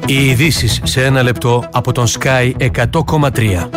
Οι ειδήσεις σε ένα λεπτό από τον Sky 100,3.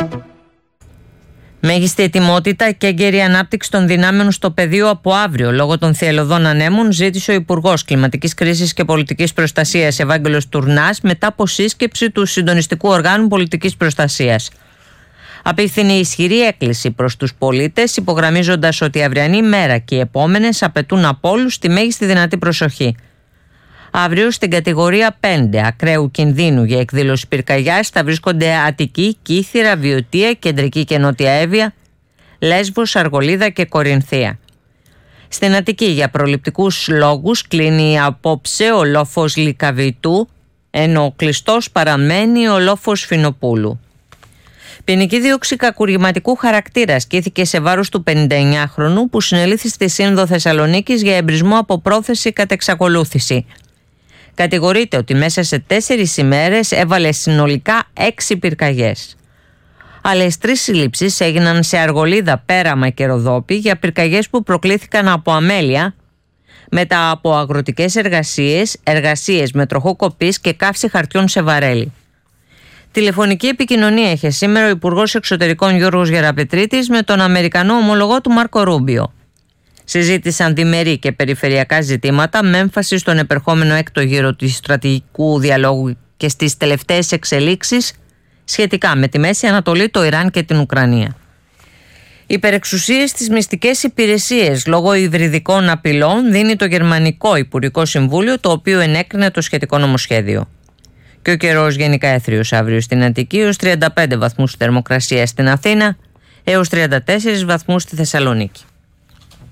Μέγιστη ετοιμότητα και έγκαιρη ανάπτυξη των δυνάμεων στο πεδίο από αύριο λόγω των θυελλωδών ανέμων, ζήτησε ο Υπουργός Κλιματικής Κρίσης και Πολιτικής Προστασίας Ευάγγελος Τουρνάς μετά από σύσκεψη του Συντονιστικού Οργάνου Πολιτικής Προστασίας. Απίθυνε ισχυρή έκκληση προς τους πολίτες, υπογραμμίζοντας ότι η αυριανή μέρα και οι επόμενες απαιτούν από όλους τη μέγιστη δυνατή προσοχή. Αύριο στην κατηγορία 5 ακραίου κινδύνου για εκδήλωση πυρκαγιάς θα βρίσκονται Αττική, Κύθυρα, Βιωτία, Κεντρική και Νότια Εύβοια, Λέσβος, Αργολίδα και Κορινθία. Στην Αττική για προληπτικούς λόγους κλείνει απόψε ο λόφος Λυκαβητού, ενώ ο κλειστός παραμένει ο λόφος Φινοπούλου. Ποινική δίωξη κακουργηματικού χαρακτήρα ασκήθηκε σε βάρος του 59χρονου που συνελήφθη στη Σύνοδο Θεσσαλονίκης για εμπρισμό από πρόθεση κατά εξακολούθηση. Κατηγορείται ότι μέσα σε 4 ημέρες έβαλε συνολικά 6 πυρκαγιές. Άλλες 3 συλλήψεις έγιναν σε Αργολίδα, Πέραμα και Ροδόπη για πυρκαγιές που προκλήθηκαν από αμέλεια μετά από αγροτικές εργασίες με τροχό κοπής και καύση χαρτιών σε βαρέλι. Τηλεφωνική επικοινωνία είχε σήμερα ο Υπουργός Εξωτερικών Γιώργος Γεραπετρίτης με τον Αμερικανό ομολογό του Μάρκο Ρούμπιο. Συζήτησαν διμερή και περιφερειακά ζητήματα με έμφαση στον επερχόμενο έκτο γύρο του στρατηγικού διαλόγου και στις τελευταίες εξελίξεις σχετικά με τη Μέση Ανατολή, το Ιράν και την Ουκρανία. Υπερεξουσίες στις μυστικές υπηρεσίες λόγω υβριδικών απειλών δίνει το Γερμανικό Υπουργικό Συμβούλιο, το οποίο ενέκρινε το σχετικό νομοσχέδιο. Και ο καιρός γενικά έθριος αύριο στην Αττική έως 35 βαθμούς θερμοκρασία στην Αθήνα έως 34 βαθμούς στη Θεσσαλονίκη.